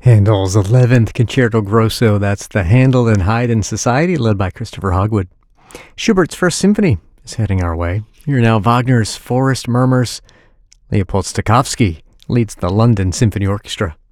Handel's 11th Concerto Grosso, that's the Handel and Haydn Society, led by Christopher Hogwood. Schubert's First Symphony is heading our way. Here now, Wagner's Forest Murmurs. Leopold Stokowski leads the London Symphony Orchestra.